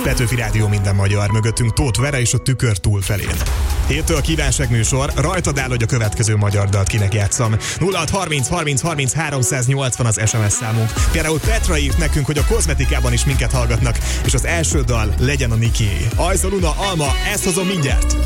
Petőfi Rádió minden magyar, mögöttünk Tóth Vera és a Tükör túlfelén. Héttől kívánság műsor, rajtad áll, hogy a következő magyar dalt kinek játszam. 0630 30 30 380 az SMS számunk. Például Petra írt nekünk, hogy a kozmetikában is minket hallgatnak, és az első dal legyen a Nikié. Ajza, Luna, Alma, ezt hozom mindjárt.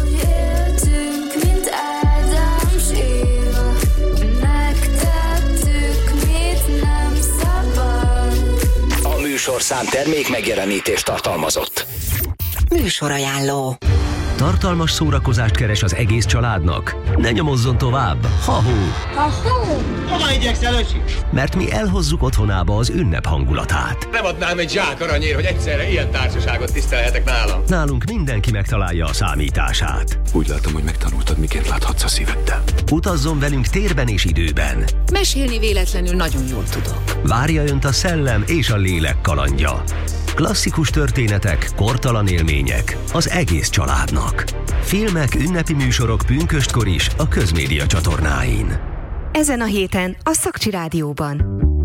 A műsorszám termék megjelenítést tartalmazott. Műsorajánló. Tartalmas szórakozást keres az egész családnak? Ne nyomozzon tovább! Ha-hó! Hova igyekszel, öcsi? Mert mi elhozzuk otthonába az ünnep hangulatát. Nem adnám egy zsák aranyért, hogy egyszerre ilyen társaságot tisztelhetek nálam. Nálunk mindenki megtalálja a számítását. Úgy látom, hogy megtanultad, miként láthatsz a szíveddel. Utazzon velünk térben és időben. Mesélni véletlenül nagyon jól tudok. Várja önt a szellem és a lélek kalandja. Klasszikus történetek, kortalan élmények az egész családnak. Filmek, ünnepi műsorok pünköstkor is a Közmédia csatornáin. Ezen a héten a Szakcsi Rádióban.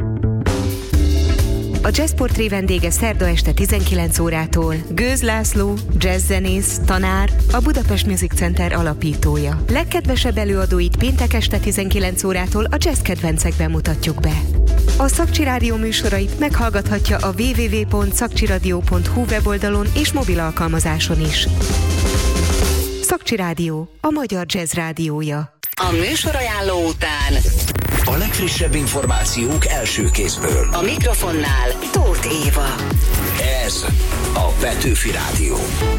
A Jazzportré vendége szerda este 19 órától Gőz László, jazzzenész, tanár, a Budapest Music Center alapítója. Legkedvesebb előadóit péntek este 19 órától a jazz kedvencekben mutatjuk be. A Szakcsi Rádió műsorait meghallgathatja a www.szakcsiradio.hu weboldalon és mobil alkalmazáson is. Szakcsi Rádió, a magyar jazz rádiója. A műsorajánló után A legfrissebb információk első kézből. a mikrofonnál Tóth Éva. Ez a Petőfi Rádió.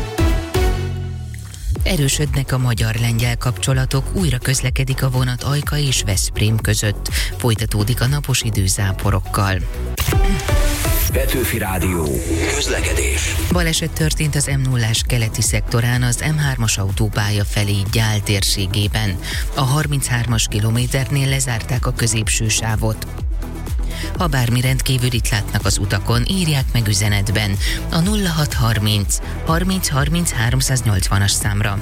Erősödnek a magyar-lengyel kapcsolatok, újra közlekedik a vonat Ajka és Veszprém között. Folytatódik a napos idő záporokkal. Petőfi Rádió. Közlekedés. Baleset történt az M0-ás keleti szektorán az M3-as autópálya felé Gyál térségében. A 33-as kilométernél lezárták a középső sávot. Ha bármi rendkívülit látnak az utakon, írják meg üzenetben a 0630 30 30 380-as számra.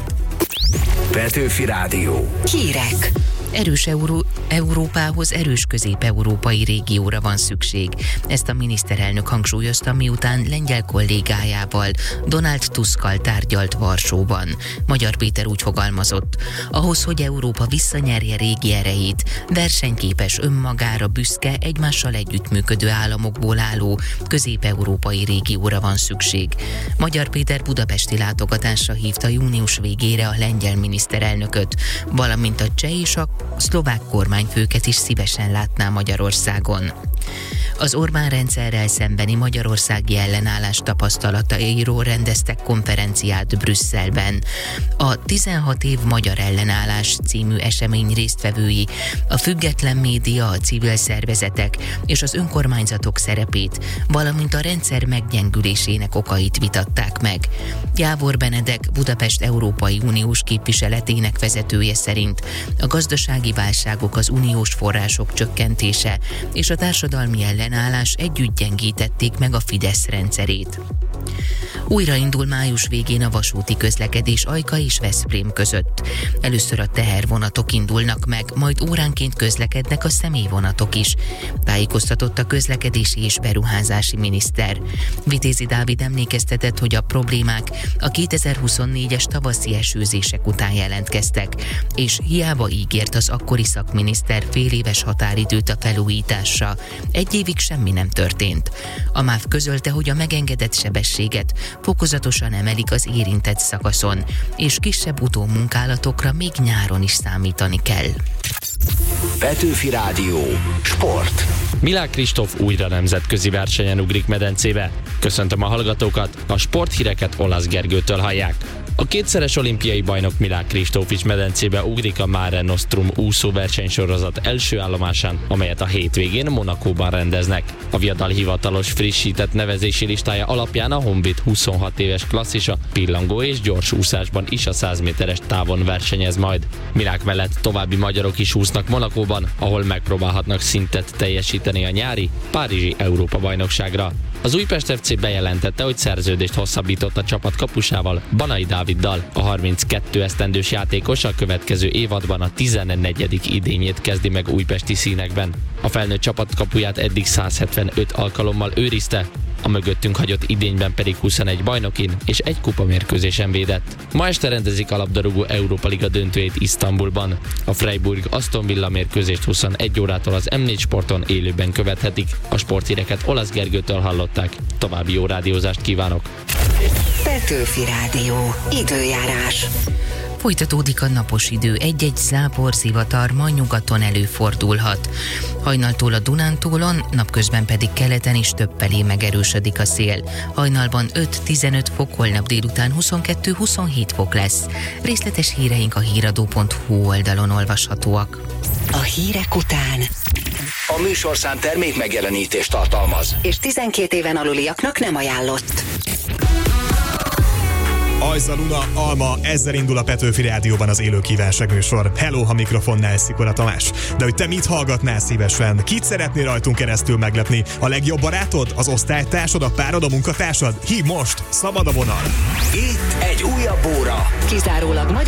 Petőfi Rádió. Hírek. Erős Európához erős közép-európai régióra van szükség. Ezt a miniszterelnök hangsúlyozta, miután lengyel kollégájával, Donald Tuskkal tárgyalt Varsóban. Magyar Péter úgy fogalmazott: ahhoz, hogy Európa visszanyerje régi erejét, versenyképes, önmagára büszke, egymással együttműködő államokból álló közép-európai régióra van szükség. Magyar Péter budapesti látogatásra hívta június végére a lengyel miniszterelnököt, valamint a cseh és a szlovák kormányfőket is szívesen látná Magyarországon. Az Orbán rendszerrel szembeni magyarországi ellenállás tapasztalatairól rendeztek konferenciát Brüsszelben. A 16 év magyar ellenállás című esemény résztvevői a független média, a civil szervezetek és az önkormányzatok szerepét, valamint a rendszer meggyengülésének okait vitatták meg. Jávor Benedek, Budapest Európai Uniós képviseletének vezetője szerint a gazdasági válságok, az uniós források csökkentése és a társadalmi ellenállás együtt gyengítették meg a Fidesz rendszerét. Újraindul május végén a vasúti közlekedés Ajka és Veszprém között. Először a tehervonatok indulnak meg, majd óránként közlekednek a személyvonatok is, tájékoztatott a közlekedési és beruházási miniszter. Vitézi Dávid emlékeztetett, hogy a problémák a 2024-es tavaszi esőzések után jelentkeztek, és hiába ígért az akkori szakminiszter féléves határidőt a felújításra, egy évig semmi nem történt. A MÁV közölte, hogy a megengedett sebességet fokozatosan emelik az érintett szakaszon, és kisebb utómunkálatokra még nyáron is számítani kell. Petőfi Rádió. Sport. Milák Kristóf újra nemzetközi versenyen ugrik medencébe. Köszöntöm a hallgatókat, a sporthíreket Olasz Gergőtől hallják. A kétszeres olimpiai bajnok Milák Kristóf is medencébe ugrik a Mare Nostrum úszó versenysorozat első állomásán, amelyet a hétvégén Monacóban rendeznek. A Viadal hivatalos frissített nevezési listája alapján a Honvéd 26 éves klasszisa pillangó és gyors úszásban is a 100 méteres távon versenyez majd. Milák mellett további magyarok is úsznak Monacóban, ahol megpróbálhatnak szintet teljesíteni a nyári párizsi Európa-bajnokságra. Az Újpest FC bejelentette, hogy szerződést hosszabbított a csapat kapusával, Banai Dáviddal. A 32 esztendős játékos a következő évadban a 14. idényét kezdi meg újpesti színekben. A felnőtt csapat kapuját eddig 175 alkalommal őrizte, a mögöttünk hagyott idényben pedig 21 bajnokin és egy kupamérkőzésen védett. Ma este rendezik a labdarúgó Európa Liga döntőjét Isztambulban. A Freiburg Aston Villa mérkőzést 21 órától az M4 Sporton élőben követhetik. A sporthíreket Olasz Gergőtől hallották. További jó rádiózást kívánok! Petőfi Rádió. Időjárás. Folytatódik a napos idő, egy-egy zápor, zivatar ma nyugaton előfordulhat. Hajnaltól a Dunántúlon, napközben pedig keleten is többfelé megerősödik a szél. Hajnalban 5-15 fok, holnap délután 22-27 fok lesz. Részletes híreink a híradó.hu oldalon olvashatóak. A hírek után A műsorszám termék megjelenítést tartalmaz. és 12 éven aluliaknak nem ajánlott. Ajza, Luna, Alma, ezzel indul a Petőfi Rádióban az élő kívánságműsor. Hello, ha mikrofonnál Szikora Tamás. De hogy te mit hallgatnál szívesen? Kit szeretnél rajtunk keresztül meglepni? A legjobb barátod? Az osztálytársad? A párod? A munkatársad? Hív most! Szabad a vonal! Itt egy újabb óra. Kizárólag